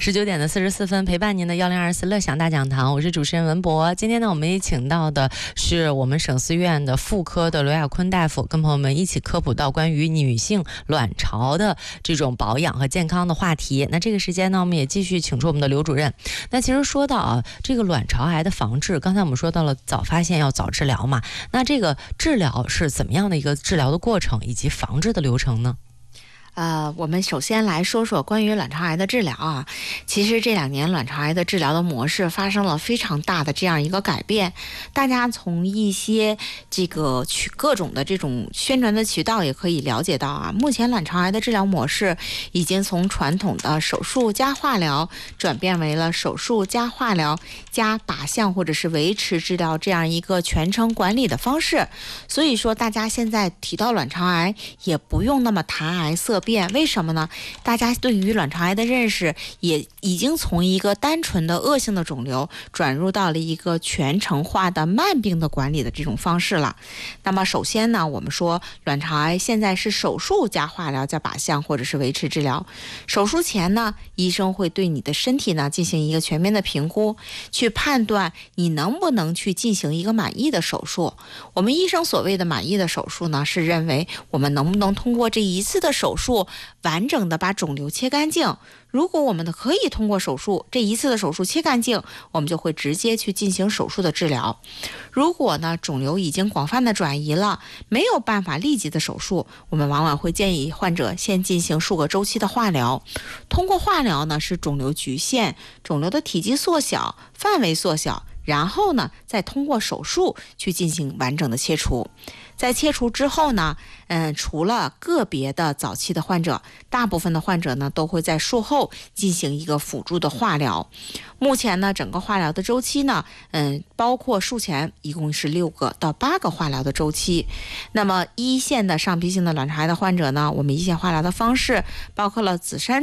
19点44分，陪伴您的1024乐享大讲堂，我是主持人文博。今天呢，我们也请到的是我们省思院的妇科的罗亚坤大夫，跟朋友们一起科普到关于女性卵巢的这种保养和健康的话题。那这个时间呢，我们也继续请出我们的刘主任。那其实说到这个卵巢癌的防治，刚才我们说到了早发现要早治疗嘛，那这个治疗是怎么样的一个治疗的过程以及防治的流程呢？ 我们首先来说说关于卵巢癌的治疗啊。其实这2年卵巢癌的治疗的模式发生了非常大的这样一个改变，大家从一些各种的这种宣传的渠道也可以了解到啊，目前卵巢癌的治疗模式已经从传统的手术加化疗转变为了手术加化疗加靶向或者是维持治疗这样一个全程管理的方式。所以说大家现在提到卵巢癌也不用那么谈癌色变，为什么呢？大家对于卵巢癌的认识也已经从一个单纯的恶性的肿瘤转入到了一个全程化的慢病的管理的这种方式了。那么首先呢，我们说卵巢癌现在是手术加化疗加靶向或者是维持治疗。手术前呢，医生会对你的身体呢进行一个全面的评估，去判断你能不能去进行一个满意的手术。我们医生所谓的满意的手术呢，是认为我们能不能通过这一次的手术完整的把肿瘤切干净。如果我们可以通过手术这一次的手术切干净，我们就会直接去进行手术的治疗。如果呢肿瘤已经广泛的转移了，没有办法立即的手术，我们往往会建议患者先进行数个周期的化疗。通过化疗呢，使肿瘤局限，肿瘤的体积缩小，范围缩小，然后呢再通过手术去进行完整的切除。在切除之后呢，除了个别的早期的患者，大部分的患者呢都会在术后进行一个辅助的化疗。目前呢，整个化疗的周期呢，包括术前一共是6个到8个化疗的周期。那么一线的上皮性的卵巢癌的患者呢，我们一线化疗的方式包括了紫杉